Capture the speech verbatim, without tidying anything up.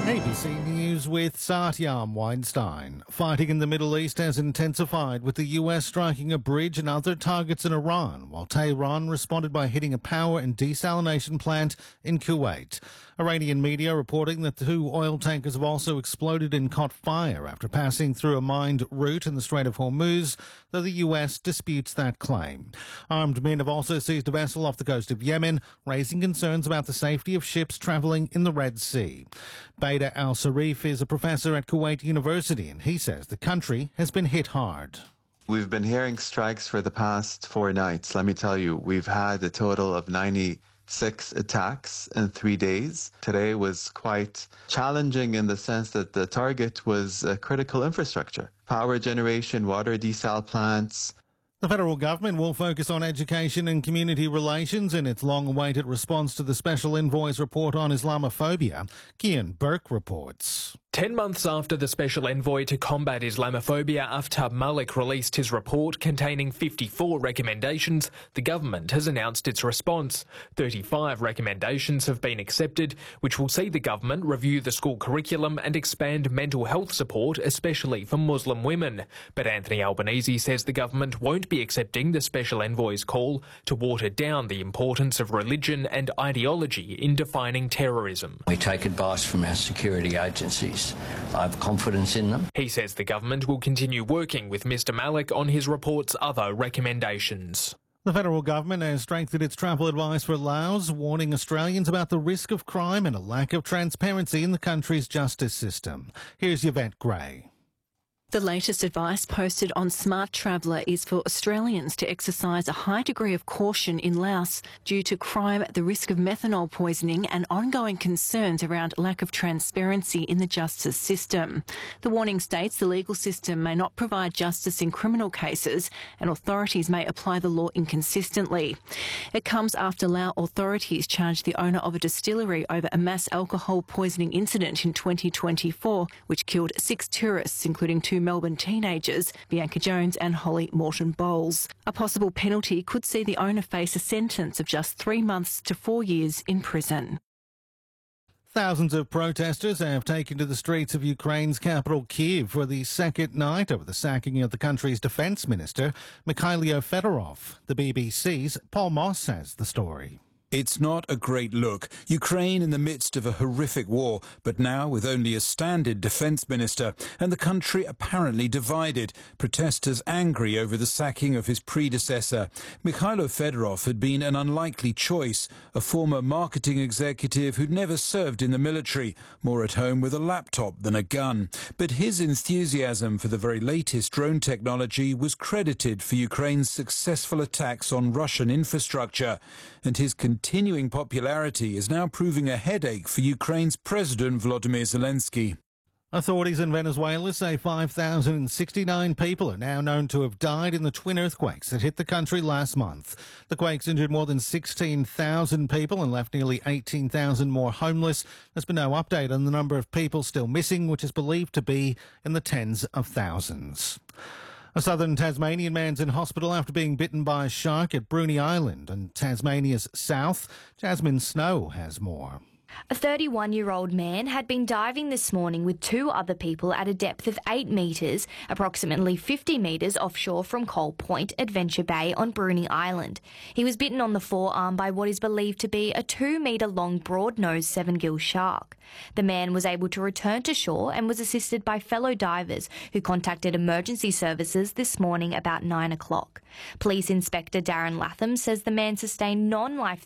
A B C News with Satyam Weinstein. Fighting in the Middle East has intensified, with the U S striking a bridge and other targets in Iran, while Tehran responded by hitting a power and desalination plant in Kuwait. Iranian media reporting that the two oil tankers have also exploded and caught fire after passing through a mined route in the Strait of Hormuz, though the U S disputes that claim. Armed men have also seized a vessel off the coast of Yemen, raising concerns about the safety of ships travelling in the Red Sea. Bader Al-Sarif is a professor at Kuwait University, and he says the country has been hit hard. We've been hearing strikes for the past four nights. Let me tell you, we've had a total of ninety-six attacks in three days. Today was quite challenging in the sense that the target was uh, critical infrastructure, power generation, water desal plants. The federal government will focus on education and community relations in its long-awaited response to the Special Envoy's report on Islamophobia. Kian Burke reports. Ten months after the Special Envoy to combat Islamophobia, Aftab Malik, released his report containing fifty-four recommendations, the government has announced its response. thirty-five recommendations have been accepted, which will see the government review the school curriculum and expand mental health support, especially for Muslim women. But Anthony Albanese says the government won't be accepting the Special Envoy's call to water down the importance of religion and ideology in defining terrorism. We take advice from our security agencies. I have confidence in them. He says the government will continue working with Mr Malik on his report's other recommendations. The federal government has strengthened its travel advice for Laos, warning Australians about the risk of crime and a lack of transparency in the country's justice system. Here's Yvette Gray. The latest advice posted on Smart Traveller is for Australians to exercise a high degree of caution in Laos due to crime, the risk of methanol poisoning and ongoing concerns around lack of transparency in the justice system. The warning states the legal system may not provide justice in criminal cases and authorities may apply the law inconsistently. It comes after Lao authorities charged the owner of a distillery over a mass alcohol poisoning incident in twenty twenty-four, which killed six tourists, including two Melbourne teenagers, Bianca Jones and Holly Morton Bowles. A possible penalty could see the owner face a sentence of just three months to four years in prison. Thousands of protesters have taken to the streets of Ukraine's capital, Kyiv, for the second night over the sacking of the country's defence minister, Mikhailo Fedorov. The B B C's Paul Moss has the story. It's not a great look. Ukraine in the midst of a horrific war, but now with only a stand-in defence minister, and the country apparently divided. Protesters angry over the sacking of his predecessor. Mikhailo Fedorov had been an unlikely choice, a former marketing executive who'd never served in the military, more at home with a laptop than a gun. But his enthusiasm for the very latest drone technology was credited for Ukraine's successful attacks on Russian infrastructure, and his continuing popularity is now proving a headache for Ukraine's President Volodymyr Zelensky. Authorities in Venezuela say five thousand sixty-nine people are now known to have died in the twin earthquakes that hit the country last month. The quakes injured more than sixteen thousand people and left nearly eighteen thousand more homeless. There's been no update on the number of people still missing, which is believed to be in the tens of thousands. A southern Tasmanian man's in hospital after being bitten by a shark at Bruny Island and Tasmania's south. Jasmine Snow has more. A thirty-one-year-old man had been diving this morning with two other people at a depth of eight metres, approximately fifty metres offshore from Coal Point, Adventure Bay on Bruny Island. He was bitten on the forearm by what is believed to be a two-metre-long broad-nosed seven-gill shark. The man was able to return to shore and was assisted by fellow divers who contacted emergency services this morning about nine o'clock. Police Inspector Darren Latham says the man sustained non-life